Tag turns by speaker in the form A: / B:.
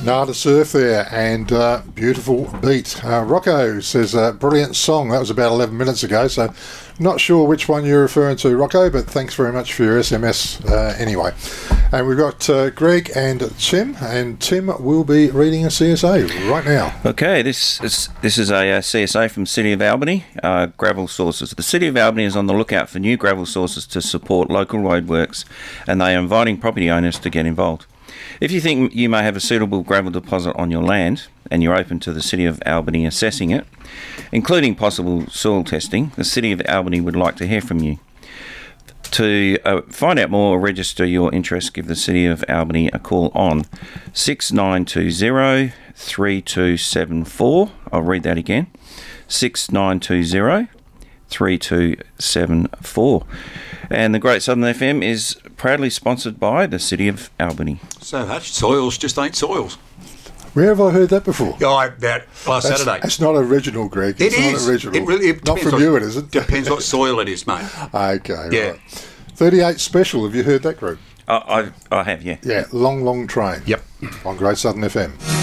A: Nada Surf there, and beautiful beat. Rocco says, brilliant song. That was about 11 minutes ago, so not sure which one you're referring to, Rocco, but thanks very much for your SMS anyway. And we've got Greg and Tim will be reading a CSA right now.
B: Okay, this is a CSA from City of Albany, gravel sources. The City of Albany is on the lookout for new gravel sources to support local roadworks, and they are inviting property owners to get involved. If you think you may have a suitable gravel deposit on your land and you're open to the City of Albany assessing it, including possible soil testing, the City of Albany would like to hear from you. To find out more or register your interest, give the City of Albany a call on 6920 3274. I'll read that again, 6920 3274. And the Great Southern FM is proudly sponsored by the City of Albany.
C: So Hutch, soils just ain't soils.
A: Where have I heard that before?
C: About last Saturday.
A: It's not original, Greg. It's not original.
C: It really,
A: not from you, it isn't.
C: Depends what soil it is, mate.
A: Okay,
C: yeah.
A: Right. 38 Special, have you heard that group?
B: I have, yeah.
A: Yeah, Long Train.
C: Yep.
A: On Great Southern FM.